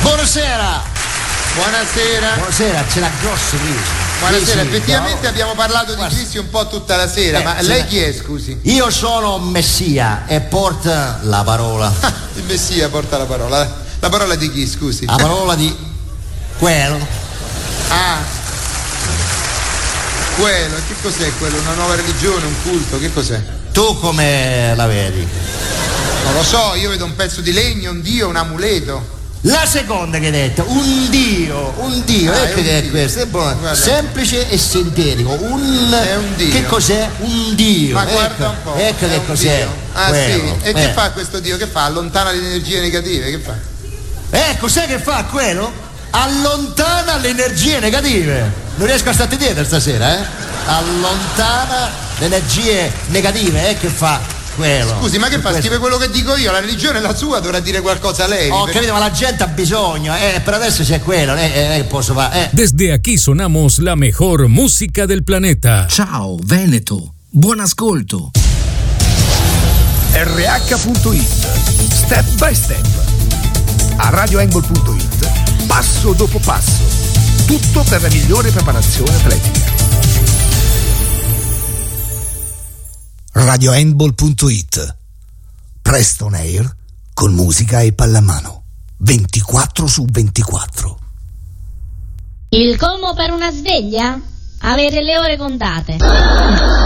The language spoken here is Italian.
Buonasera. Buonasera. Buonasera, c'è la grossa crisi. Buonasera, Sì, effettivamente no? abbiamo parlato di crisi un po' tutta la sera, ma lei chi è, scusi? Io sono Messia e porta la parola. Il Messia porta la parola. La parola di chi, scusi? La parola di quello. Ah, quello, che cos'è quello? Una nuova religione, un culto, che cos'è? Tu come la vedi? Non lo so, io vedo un pezzo di legno, un dio, un amuleto. La seconda che hai detto, un dio, ecco che è questo, è buono. Semplice e sintetico, è un dio. Che cos'è? Un dio. Ma guarda un po'. Ecco che cos'è. Dio. Ah quello. sì, e che fa questo dio? Che fa? Allontana le energie negative, che fa? Ecco, sai che fa quello? Allontana le energie negative. Non riesco a starti dietro stasera, eh? Allontana le energie negative, che fa quello. Scusi, ma che fa? Scrive quello che dico io, la religione è la sua, dovrà dire qualcosa lei. Ho capito, ma la gente ha bisogno, per adesso c'è quello, posso fare. Desde aquí sonamos la mejor música del planeta. Ciao Veneto, buon ascolto. RH.it, step by step. A radioangle.it, passo dopo passo. Tutto per la migliore preparazione atletica. radiohandball.it, Preston Air con musica e pallamano 24/24. Il colmo per una sveglia? Avere le ore contate.